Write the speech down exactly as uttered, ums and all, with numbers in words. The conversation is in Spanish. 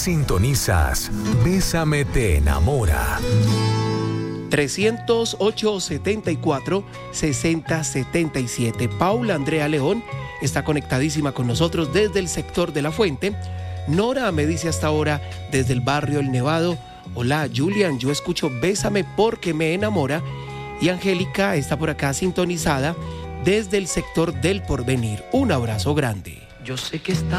Sintonizas Bésame te enamora. trescientos ocho, setenta y cuatro, sesenta, setenta y siete. Paula Andrea León está conectadísima con nosotros desde el sector de La Fuente. Nora me dice hasta ahora desde el barrio El Nevado: hola Julian, yo escucho Bésame porque me enamora. Y Angélica está por acá sintonizada desde el sector del Porvenir. Un abrazo grande. Yo sé que está